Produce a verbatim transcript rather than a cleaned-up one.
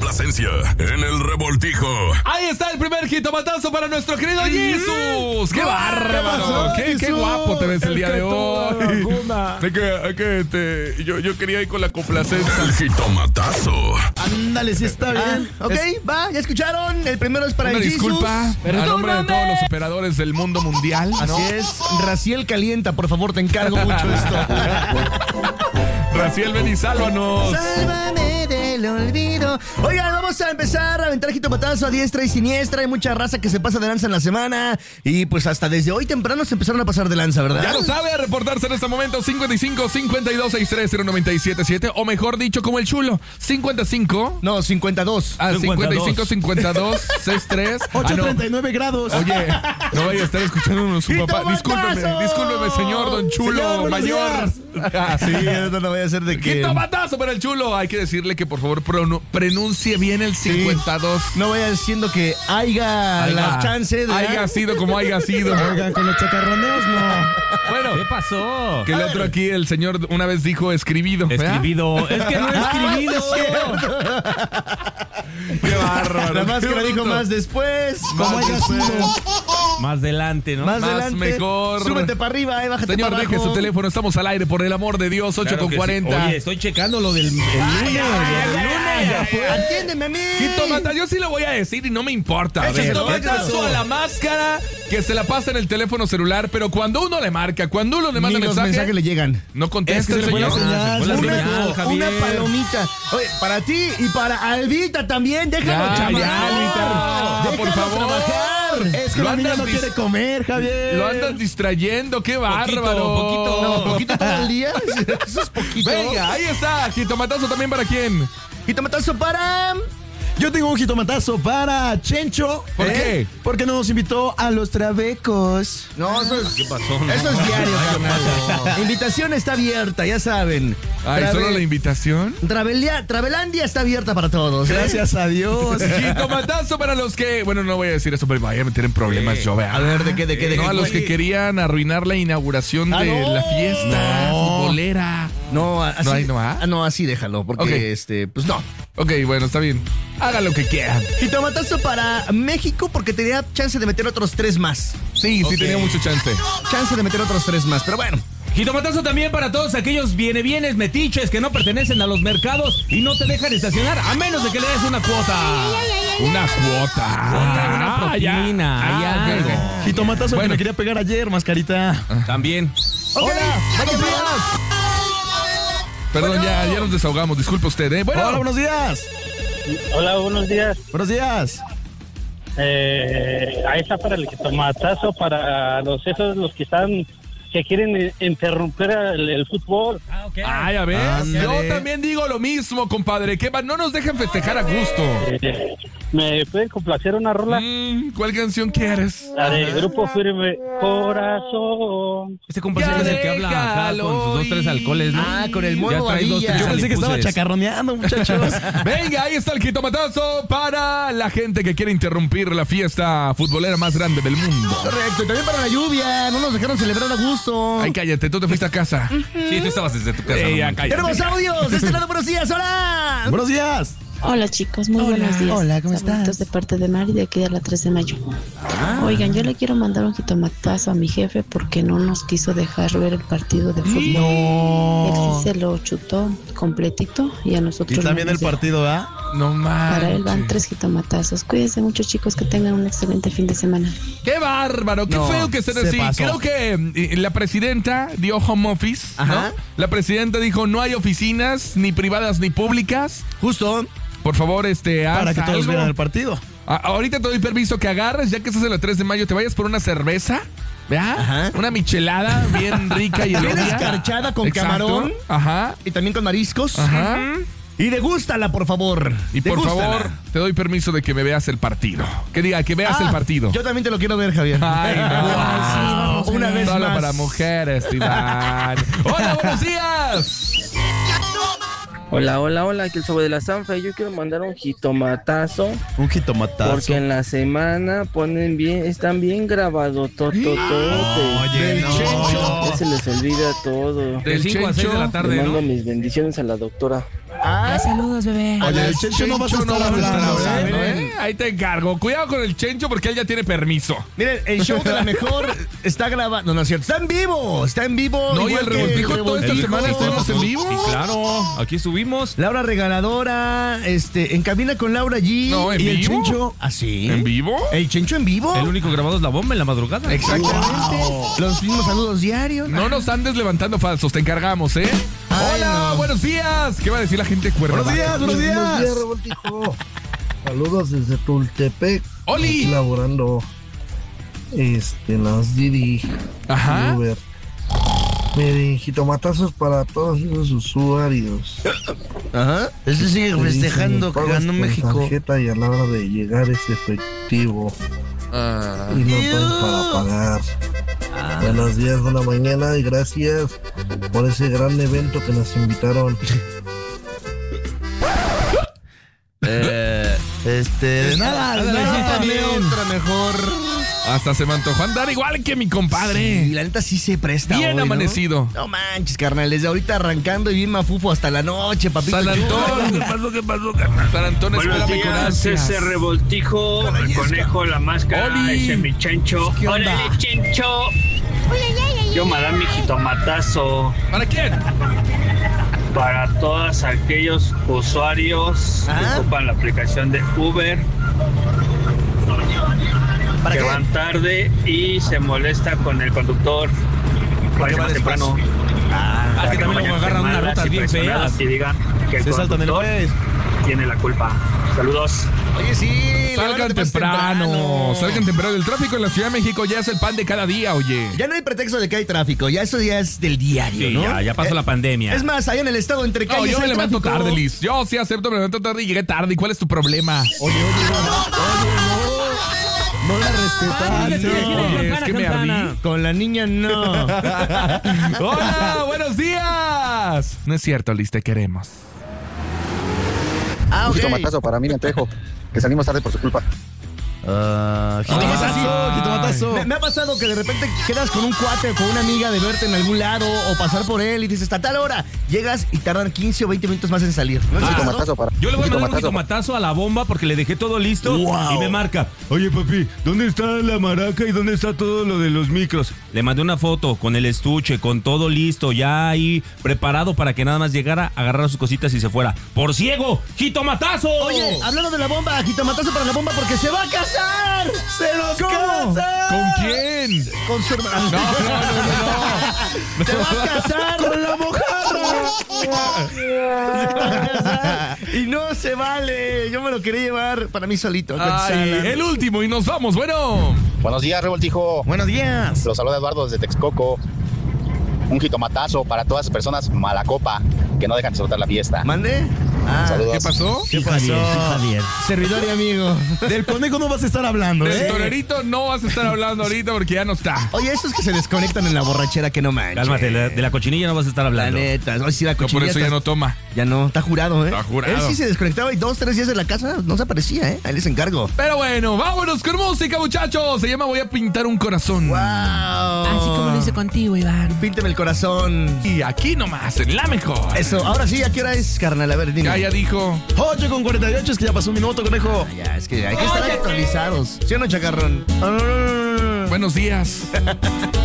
complacencia en el revoltijo. Ahí está el primer jitomatazo para nuestro querido Jesús. ¡Qué bárbaro! ¿Qué, qué guapo te ves el, el día de hoy! Es que, es que te, yo, yo quería ir con la complacencia. El jitomatazo. Ándale, sí está bien. Ah, ok, es... va, ya escucharon. El primero es para Una el Jesús. disculpa Pero a nombre de todos los operadores del mundo mundial. Así ¿no? es. Raciel Calienta, por favor, te encargo mucho esto. Raciel, ven y sálvanos. Sálvame del olvido. Oigan, vamos a empezar a aventar jitomatazo a diestra y siniestra. Hay mucha raza que se pasa de lanza en la semana. Y pues hasta desde hoy temprano se empezaron a pasar de lanza, ¿verdad? Ya lo sabe, a reportarse en este momento cincuenta y cinco, cincuenta y dos, sesenta y tres, cero nueve siete siete. O mejor dicho, como el chulo, cincuenta y cinco. No, cincuenta y dos. Ah, cincuenta y cinco, cincuenta y dos, sesenta y tres. ocho, ah, no. treinta y nueve grados. Oye, no vaya a estar escuchando a su papá. Discúlpeme, discúlpeme, señor Don Chulo señor, Mayor. Ah, sí, no, no voy a hacer de que... ¡Jitomatazo para el chulo! Hay que decirle que por favor pronun- pronuncie bien el cincuenta y dos. Sí. No vaya diciendo que haya, haya la chance de... Haya sido como haya sido. Oigan, con los chacarroneos no. Bueno. ¿Qué pasó? Que el otro aquí, el señor una vez dijo escribido. Escribido. Es que no he escribido. Qué bárbaro. Nada más que lo dijo más después. Como haya sido. Más adelante, ¿no? Más, más adelante. Mejor. Súbete para arriba, eh, bájate señor, para abajo. deje su teléfono, estamos al aire, por el amor de Dios, ocho Claro con cuarenta. Sí. Oye, estoy checando lo del el lunes. Ay, ay, el ay, lunes. ay, ay, atiéndeme a mí. Jitomatazo, yo sí lo voy a decir y no me importa. A ver, jitomatazo a la máscara que se la pasa en el teléfono celular, pero cuando uno le marca, cuando uno le manda Ni los mensaje, mensajes le llegan. no contesta, Es que se le fue la señor. señal, se fue la una, señal, Javier. una palomita. Oye, para ti y para Albita también, déjalo Ya, trabajar. ya, Albita. Déjalo Por favor. trabajar. Es que Lo la niña andas no dis- quiere comer, Javier. Lo andas distrayendo, qué bárbaro. poquito. No, poquito todo el día. Eso es poquito. Venga, ahí está. Jitomatazo también para quién. Jitomatazo para... Yo tengo un jitomatazo para Chencho. ¿Por qué? Porque nos invitó a los trabecos. No, eso es... ¿Qué pasó? Eso es diario, carnal. La invitación está abierta, ya saben. Ay, Trave- ¿solo la invitación? Travelia- Travelandia está abierta para todos. Gracias a Dios. Jitomatazo para los que... Bueno, no voy a decir eso, pero me voy a meter en problemas yo, vea. A ver, ¿de qué, de qué, de No, qué? a los que querían arruinar la inauguración Ah, de no. la fiesta No. futbolera. No, así, ¿No hay, no, ah? ah, no, así déjalo, porque Ok. este, pues no. Ok, bueno, está bien. Haga lo que quieran. Jitomatazo para México porque tenía chance de meter otros tres más. Sí, sí Ok. tenía mucho chance. Chance de meter otros tres más, pero bueno. Jitomatazo también para todos aquellos viene bienes metiches que no pertenecen a los mercados y no te dejan estacionar a menos de que le des una cuota. Una cuota. Una Ah, propina. ya. Hay Ah, algo. ok. Jitomatazo Bueno. que me quería pegar ayer, mascarita. También. Ok, buenos días. Perdón, Bueno. ya, ya nos desahogamos. Disculpe usted, ¿eh? Bueno, Hola, buenos días. Hola, buenos días. Buenos días. Eh, ahí está para el jitomatazo, para los esos los que están que quieren interrumpir el, el fútbol. Ah, ok. ay, a ver. Ándale. Yo también digo lo mismo, compadre. Que va- no nos dejen festejar a gusto. Eh, ¿Me pueden complacer una rola? Mm, ¿Cuál canción quieres? La de Grupo Firme, Corazón. Este compañero es el que habla acá con sus dos, tres alcoholes, ¿no? Ah, con el Ya mono trae dos, Badilla. tres Yo pensé que estaba alipuses. chacarroneando, muchachos. Venga, ahí está el jitomatazo para la gente que quiere interrumpir la fiesta futbolera más grande del mundo. Correcto, y también para la lluvia. No nos dejaron celebrar a gusto. Ay, cállate, tú te fuiste a casa. Sí, tú estabas desde tu casa. Eh, no ya, manches. cállate. Tenemos audios. De este lado, buenos días. Hola. Buenos días. Hola chicos, muy Hola. buenos días. Hola, ¿cómo Saluditos estás? de parte de Mari de aquí de la tres de mayo. Oigan, yo le quiero mandar un jitomatazo a mi jefe porque no nos quiso dejar ver el partido de fútbol. Él No. sí se lo chutó completito y a nosotros Y también no el nos dejó. partido, ¿verdad? No más. Para él van tres jitomatazos. Cuídense mucho chicos, que tengan un excelente fin de semana. Qué bárbaro, qué No, feo que estén se así. pasó. Creo que eh, la presidenta dio home office, ¿no? Ajá. La presidenta dijo, no hay oficinas, ni privadas ni públicas. Justo Por favor, este, haz para que todos algo. vieran el partido. A- ahorita te doy permiso que agarres, ya que estás en la tres de mayo, te vayas por una cerveza, ¿verdad? Ajá. Una michelada bien rica y Bien elogía. escarchada con Exacto. camarón. Ajá. Y también con mariscos. Ajá. Y degústala, por favor. Y por Degústala. favor, te doy permiso de que me veas el partido. Que diga, que veas Ah, el partido. Yo también te lo quiero ver, Javier. Ay, no. Wow. Una vez Solo más. para mujeres, Iván. Hola, buenos días. Hola, hola, hola, aquí el sobre de la Sanfa. Yo quiero mandar un jitomatazo Un jitomatazo. porque en la semana ponen bien, están bien grabados tototote. Oye, no. Chencho. Ya se les olvida todo. De cinco a seis de la Le tarde, mando ¿no? mis bendiciones a la doctora. Ah, saludos, bebé. Oye, el Chencho no vas a estar hablando, ¿eh? Ahí te encargo. Cuidado con el Chencho porque él ya tiene permiso. Miren, el show de la mejor está grabado. No, no es cierto. Está en vivo. Está en vivo. No, y igual el que revoltijo toda esta Revoltijo. semana estamos en vivo. Sí, claro. Aquí estuvimos. Laura Regaladora, este, en cabina con Laura G. No, ¿en y el vivo? Chencho. ¿Ah, sí? ¿En vivo? ¿El Chencho en vivo? El único grabado es la bomba en la madrugada. Exactamente. Los mismos saludos diarios. No nos andes levantando falsos, te encargamos, ¿eh? Ay, Hola, no. buenos días. ¿Qué va a decir la gente de Cuerva? Buenos días, buenos días. Buenos días, Revoltijo. Saludos desde Tultepec. ¡Oli! Aquí laborando este, en las Didi. Ajá. Uber. Miren, jitomatazos para todos esos usuarios. Ajá. Ese sigue Que dicen, festejando que "Pagas ganó con México. tarjeta y a la hora de llegar es efectivo. Ah. Y no traen para pagar. Buenos días, buena mañana y gracias por ese gran evento que nos invitaron. Eh, este, de nada, de Ándale, sí, está nada, bien. otra mejor. Hasta se me antojó andar igual que mi compadre. Y la neta sí se presta Bien hoy, ¿no? amanecido. No manches, carnal, desde ahorita arrancando y bien mafufo hasta la noche, papito. San Antón. ¿Qué pasó? ¿Qué pasó, carnal? San Antón, Buenos espérame con días, ansias. ese revoltijo, el conejo, la máscara, Oli. ese mi Chencho. ¿Qué onda? ¡Órale, Chencho! Yo me da mi jitomatazo ¿Para quién? para todos aquellos usuarios Ah. que ocupan la aplicación de Uber, ¿Para que qué? van tarde y se molesta con el conductor. Vaya va más temprano. Ah, para que no también vayan agarran unas malas rutas y bien presionadas feas. y digan que el César también lo conductor ves. tiene la culpa. Saludos. oye, sí. Salgan levántate más temprano, salgan temprano. El tráfico en la Ciudad de México ya es el pan de cada día, oye. Ya no hay pretexto de que hay tráfico, ya eso ya es del diario, Sí, ¿no? ya, ya pasó Eh, la pandemia. Es más, allá en el estado entre No, calles yo me hay levanto tráfico. tarde, Liz. Yo sí acepto, me levanto tarde y llegué tarde. ¿Y cuál es tu problema? Oye, oye, oye, no, no la respetaste. Oye, es que me ardí. Con la niña no. Hola, buenos días. No es cierto, Liz, te queremos. Ah, ok. Jitomatazo para Miriam Trejo, que salimos tarde por su culpa. Ah, Jitomatazo, Ay. jitomatazo. Me, me ha pasado que de repente quedas con un cuate o con una amiga de verte en algún lado o pasar por él y dices, a tal hora, llegas y tardan quince o veinte minutos más en salir. ¿No es cierto? Jitomatazo para Yo le voy a mandar un jitomatazo. jitomatazo a la bomba porque le dejé todo listo Wow. y me marca. Oye, papi, ¿dónde está la maraca y dónde está todo lo de los micros? Le mandé una foto con el estuche, con todo listo, ya ahí preparado para que nada más llegara, agarrar sus cositas y se fuera. ¡Por ciego! ¡Jitomatazo! Oye, hablando de la bomba, jitomatazo para la bomba porque se va a casar. ¡Se nos casa! ¿Con quién? Con su hermana. No, no, no, no. ¡Se va a casar con la mojarra! Se va a casar. Y no se vale. Yo me lo quería llevar para mí solito. con Ay, Sala. el último y nos vamos. Bueno. Buenos días, Revoltijo. Buenos días. Los saluda Eduardo desde Texcoco. Un jitomatazo para todas las personas malacopa que no dejan disfrutar la fiesta. ¿Mande? Ah, Saludos. ¿Qué pasó? ¿Qué pasó? Servidor y amigo. Del conejo no vas a estar hablando, Del ¿eh? torerito no vas a estar hablando ahorita porque ya no está. Oye, esos que se desconectan en la borrachera que no manches. Cálmate, de la, de la cochinilla no vas a estar La hablando. neta. Oye, si la No, por cochinilla eso ya está- no toma. Ya no, está jurado, ¿eh? Está jurado. Él sí se desconectaba y dos, tres días de la casa no se aparecía, ¿eh? Ahí les encargo. Pero bueno, vámonos con música, muchachos. Se llama Voy a pintar un corazón. ¡Wow! Así como lo hice contigo, Iván. Pínteme el corazón. Y aquí nomás, en la mejor. Eso, ahora sí, ¿a qué hora es, carnal? A ver, dime. Ya, ya dijo. ocho con cuarenta y ocho, es que ya pasó un minuto, conejo. Ah, ya, es que hay que estar actualizados. ¿Sí o no, chacarrón? Ah, no, no, no, no, no. Buenos días.